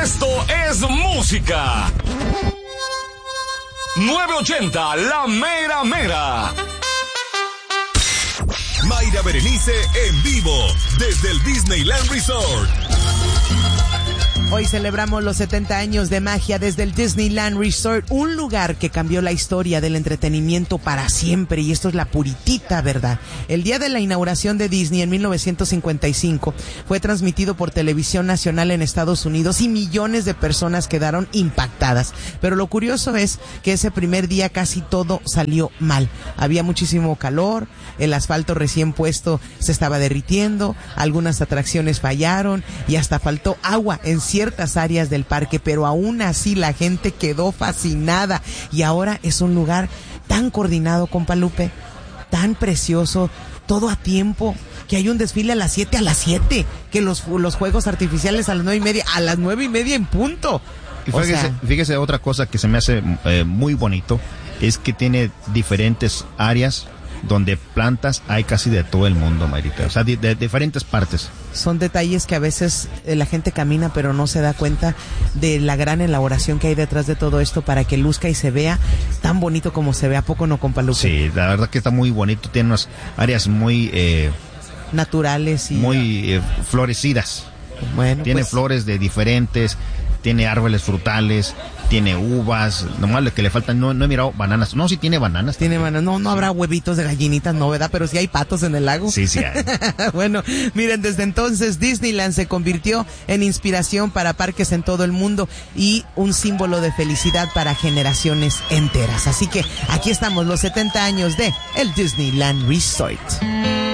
Esto es música. 980, la mera mera. Mayra Berenice en vivo desde el Disneyland Resort. Hoy celebramos los 70 años de magia desde el Disneyland Resort, un lugar que cambió la historia del entretenimiento para siempre, y esto es la puritita verdad. El día de la inauguración de Disney en 1955 fue transmitido por Televisión Nacional en Estados Unidos y millones de personas quedaron impactadas. Pero lo curioso es que ese primer día casi todo salió mal. Había muchísimo calor, el asfalto recién puesto se estaba derritiendo, algunas atracciones fallaron y hasta faltó agua en ciertas áreas del parque, pero aún así la gente quedó fascinada, y ahora es un lugar tan coordinado, compa Lupe, tan precioso, todo a tiempo, que hay un desfile a las 7, que los juegos artificiales a las 9:30, a las 9:30 en punto. Y fíjese otra cosa que se me hace muy bonito, es que tiene diferentes áreas donde plantas hay casi de todo el mundo, Mayrita, o sea, de diferentes partes. Son detalles que a veces la gente camina pero no se da cuenta de la gran elaboración que hay detrás de todo esto para que luzca y se vea tan bonito como se ve. ¿A poco no, compa Lupe? Sí, la verdad que está muy bonito, tiene unas áreas muy naturales y muy florecidas. Bueno, tiene pues, flores de diferentes, tiene árboles frutales, tiene uvas, nomás lo que le faltan, no he mirado bananas. No, sí tiene bananas. Tiene bananas, no habrá huevitos de gallinitas, no, ¿verdad? Pero sí hay patos en el lago. Sí hay. Bueno, miren, desde entonces Disneyland se convirtió en inspiración para parques en todo el mundo y un símbolo de felicidad para generaciones enteras. Así que aquí estamos, los 70 años de el Disneyland Resort.